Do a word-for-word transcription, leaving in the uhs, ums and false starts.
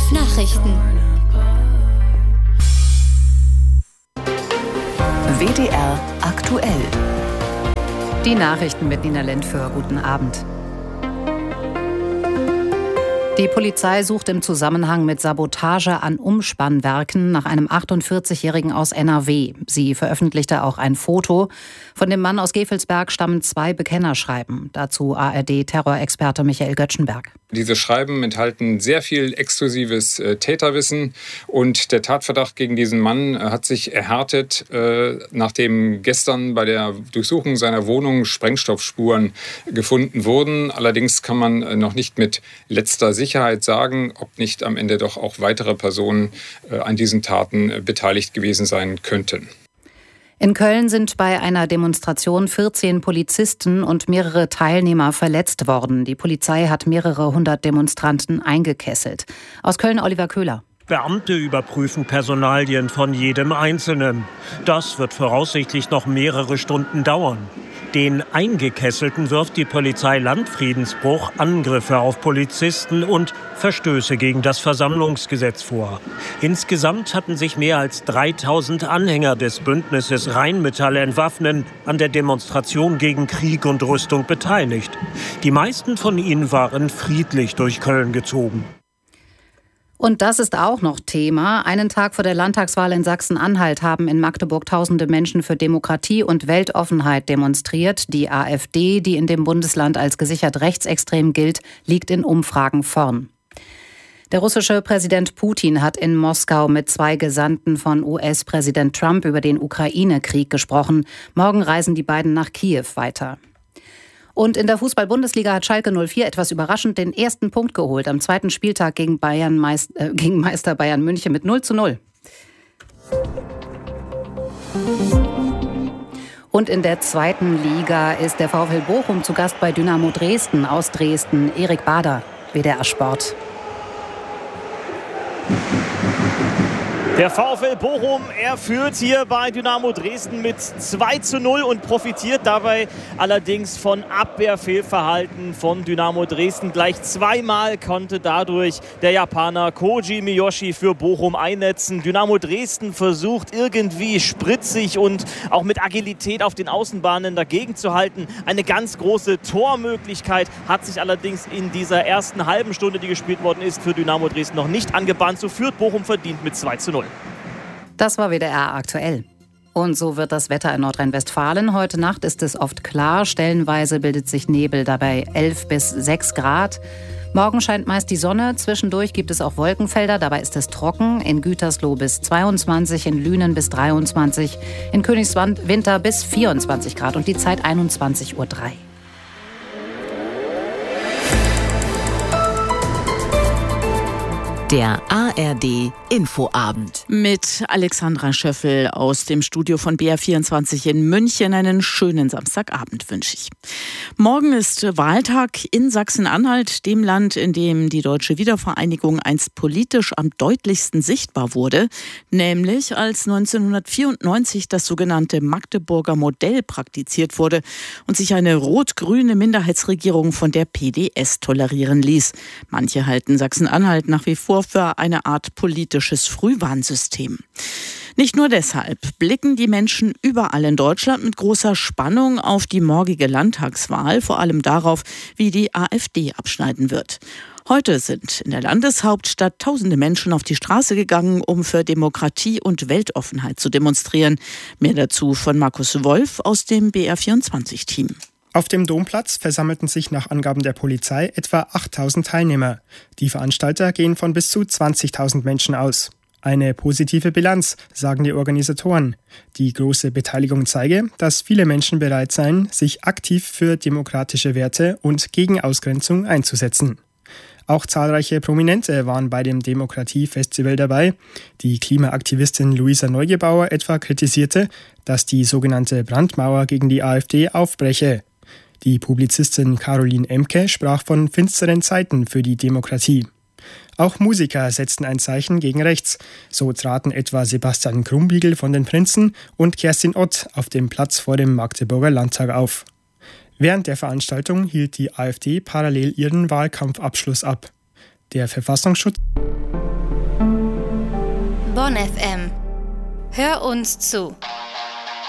elf Nachrichten. W D R aktuell. Die Nachrichten mit Nina Lentföhr. Guten Abend. Die Polizei sucht im Zusammenhang mit Sabotage an Umspannwerken nach einem achtundvierzigjährigen aus N R W. Sie veröffentlichte auch ein Foto. Von dem Mann aus Gevelsberg stammen zwei Bekennerschreiben. Dazu A R D-Terrorexperte Michael Göttschenberg. Diese Schreiben enthalten sehr viel exklusives äh, Täterwissen und der Tatverdacht gegen diesen Mann äh, hat sich erhärtet, äh, nachdem gestern bei der Durchsuchung seiner Wohnung Sprengstoffspuren gefunden wurden. Allerdings kann man äh, noch nicht mit letzter Sicherheit sagen, ob nicht am Ende doch auch weitere Personen äh, an diesen Taten äh, beteiligt gewesen sein könnten. In Köln sind bei einer Demonstration vierzehn Polizisten und mehrere Teilnehmer verletzt worden. Die Polizei hat mehrere hundert Demonstranten eingekesselt. Aus Köln Oliver Köhler. Beamte überprüfen Personalien von jedem Einzelnen. Das wird voraussichtlich noch mehrere Stunden dauern. Den Eingekesselten wirft die Polizei Landfriedensbruch, Angriffe auf Polizisten und Verstöße gegen das Versammlungsgesetz vor. Insgesamt hatten sich mehr als dreitausend Anhänger des Bündnisses Rheinmetall entwaffnen an der Demonstration gegen Krieg und Rüstung beteiligt. Die meisten von ihnen waren friedlich durch Köln gezogen. Und das ist auch noch Thema. Einen Tag vor der Landtagswahl in Sachsen-Anhalt haben in Magdeburg tausende Menschen für Demokratie und Weltoffenheit demonstriert. Die AfD, die in dem Bundesland als gesichert rechtsextrem gilt, liegt in Umfragen vorn. Der russische Präsident Putin hat in Moskau mit zwei Gesandten von U S-Präsident Trump über den Ukraine-Krieg gesprochen. Morgen reisen die beiden nach Kiew weiter. Und in der Fußball-Bundesliga hat Schalke null vier etwas überraschend den ersten Punkt geholt am zweiten Spieltag gegen, Bayern Meist, äh, gegen Meister Bayern München mit null zu null. Und in der zweiten Liga ist der VfL Bochum zu Gast bei Dynamo Dresden aus Dresden. Erik Bader, W D R Sport. Der VfL Bochum, er führt hier bei Dynamo Dresden mit zwei zu null und profitiert dabei allerdings von Abwehrfehlverhalten von Dynamo Dresden. Gleich zweimal konnte dadurch der Japaner Koji Miyoshi für Bochum einnetzen. Dynamo Dresden versucht irgendwie spritzig und auch mit Agilität auf den Außenbahnen dagegen zu halten. Eine ganz große Tormöglichkeit hat sich allerdings in dieser ersten halben Stunde, die gespielt worden ist, für Dynamo Dresden noch nicht angebahnt. So führt Bochum verdient mit zwei zu null. Das war W D R aktuell. Und so wird das Wetter in Nordrhein-Westfalen. Heute Nacht ist es oft klar, stellenweise bildet sich Nebel, dabei elf bis sechs Grad. Morgen scheint meist die Sonne, zwischendurch gibt es auch Wolkenfelder, dabei ist es trocken. In Gütersloh bis zweiundzwanzig, in Lünen bis dreiundzwanzig, in Königswinter bis vierundzwanzig Grad und die Zeit einundzwanzig Uhr drei. Der A R D Infoabend. Mit Alexandra Schöffel aus dem Studio von B R vierundzwanzig in München. Einen schönen Samstagabend wünsche ich. Morgen ist Wahltag in Sachsen-Anhalt, dem Land, in dem die deutsche Wiedervereinigung einst politisch am deutlichsten sichtbar wurde. Nämlich als neunzehnhundertvierundneunzig das sogenannte Magdeburger Modell praktiziert wurde und sich eine rot-grüne Minderheitsregierung von der P D S tolerieren ließ. Manche halten Sachsen-Anhalt nach wie vor für eine Art politisches Frühwarnsystem. Nicht nur deshalb blicken die Menschen überall in Deutschland mit großer Spannung auf die morgige Landtagswahl, vor allem darauf, wie die AfD abschneiden wird. Heute sind in der Landeshauptstadt tausende Menschen auf die Straße gegangen, um für Demokratie und Weltoffenheit zu demonstrieren. Mehr dazu von Markus Wolf aus dem B R vierundzwanzig-Team. Auf dem Domplatz versammelten sich nach Angaben der Polizei etwa achttausend Teilnehmer. Die Veranstalter gehen von bis zu zwanzigtausend Menschen aus. Eine positive Bilanz, sagen die Organisatoren. Die große Beteiligung zeige, dass viele Menschen bereit seien, sich aktiv für demokratische Werte und gegen Ausgrenzung einzusetzen. Auch zahlreiche Prominente waren bei dem Demokratiefestival dabei. Die Klimaaktivistin Luisa Neugebauer etwa kritisierte, dass die sogenannte Brandmauer gegen die AfD aufbreche. Die Publizistin Caroline Emke sprach von finsteren Zeiten für die Demokratie. Auch Musiker setzten ein Zeichen gegen rechts. So traten etwa Sebastian Krumbiegel von den Prinzen und Kerstin Ott auf dem Platz vor dem Magdeburger Landtag auf. Während der Veranstaltung hielt die AfD parallel ihren Wahlkampfabschluss ab. Der Verfassungsschutz Bonn F M. Hör uns zu.